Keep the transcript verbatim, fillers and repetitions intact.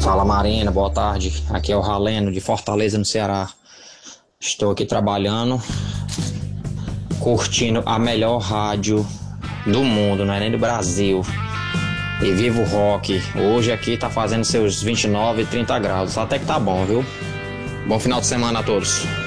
Fala Marina, boa tarde. Aqui é o Raleno de Fortaleza, no Ceará. Estou aqui trabalhando, curtindo a melhor rádio do mundo, não é nem do Brasil. E vivo rock. Hoje aqui tá fazendo seus vinte e nove, trinta graus. Até que tá bom, viu? Bom final de semana a todos.